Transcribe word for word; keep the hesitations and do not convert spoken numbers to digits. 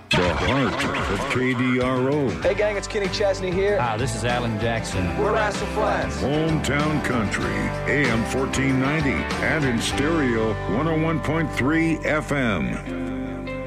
The heart of K D R O. Hey gang, it's Kenny Chesney here. Hi, this is Alan Jackson. We're Rascal Flatts. Hometown Country, A M fourteen ninety, and in stereo, one oh one point three F M.